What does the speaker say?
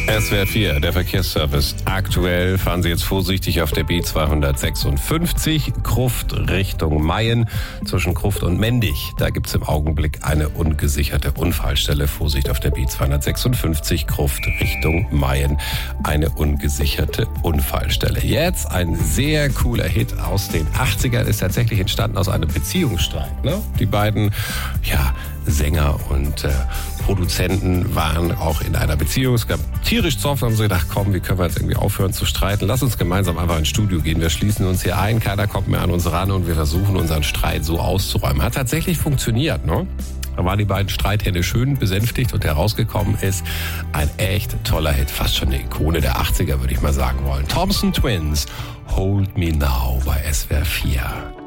SWR 4, der Verkehrsservice. Aktuell fahren Sie jetzt vorsichtig auf der B256, Gruft Richtung Mayen, zwischen Gruft und Mendig. Da gibt es im Augenblick eine ungesicherte Unfallstelle. Vorsicht auf der B256, Gruft Richtung Mayen, eine ungesicherte Unfallstelle. Jetzt ein sehr cooler Hit aus den 80ern, ist tatsächlich entstanden aus einem Beziehungsstreit. Ne? Die beiden, Sänger und Produzenten waren auch in einer Beziehung. Es gab tierisch Zoff, haben sie gedacht, komm, wie können wir jetzt irgendwie aufhören zu streiten? Lass uns gemeinsam einfach ins Studio gehen. Wir schließen uns hier ein, keiner kommt mehr an uns ran und wir versuchen unseren Streit so auszuräumen. Hat tatsächlich funktioniert, ne? Da waren die beiden Streithähne schön besänftigt und herausgekommen ist ein echt toller Hit. Fast schon eine Ikone der 80er, würde ich mal sagen wollen. Thompson Twins, Hold Me Now bei SWR 4.